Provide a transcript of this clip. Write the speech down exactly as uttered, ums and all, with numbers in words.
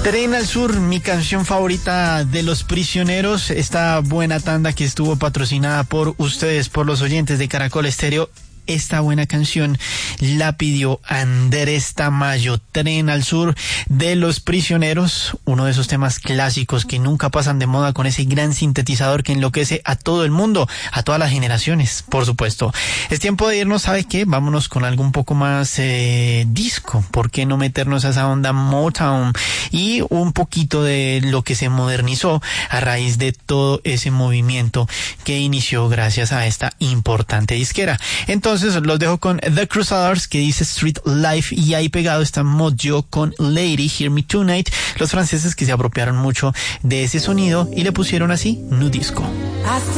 Tren al Sur, mi canción favorita de Los Prisioneros, esta buena tanda que estuvo patrocinada por ustedes, por los oyentes de Caracol Estéreo. Esta buena canción la pidió Andrés Tamayo. Tren al Sur de Los Prisioneros, uno de esos temas clásicos que nunca pasan de moda, con ese gran sintetizador que enloquece a todo el mundo, a todas las generaciones, por supuesto. Es tiempo de irnos, ¿sabe qué? Vámonos con algo un poco más eh, disco. ¿Por qué no meternos a esa onda Motown? Y un poquito de lo que se modernizó a raíz de todo ese movimiento que inició gracias a esta importante disquera. Entonces, Entonces los dejo con The Crusaders, que dice Street Life, y ahí pegado está Mojo con Lady, Hear Me Tonight, los franceses que se apropiaron mucho de ese sonido y le pusieron así Nu Disco.